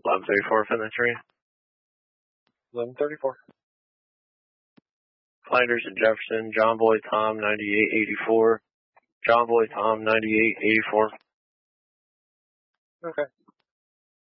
1134 from the tree. 1134. Finders and Jefferson, John Boy Tom 9884. John Boy Tom 9884. Okay.